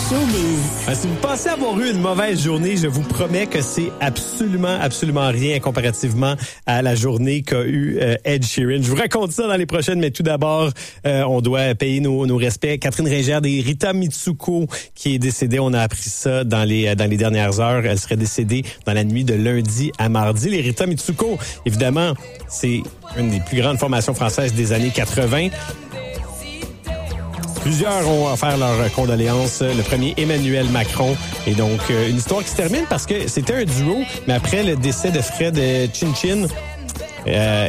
Showbiz. Si vous pensez avoir eu une mauvaise journée, je vous promets que c'est absolument rien comparativement à la journée qu'a eu Ed Sheeran. Je vous raconte ça dans les prochaines, mais tout d'abord, on doit payer nos respects. Catherine Ringer et Rita Mitsuko qui est décédée. On a appris ça dans les dernières heures. Elle serait décédée dans la nuit de lundi à mardi. Les Rita Mitsuko, évidemment, c'est une des plus grandes formations françaises des années 80. Plusieurs ont offert leurs condoléances. Le premier, Emmanuel Macron. Et donc, une histoire qui se termine parce que c'était un duo, mais après le décès de Fred Chin-Chin,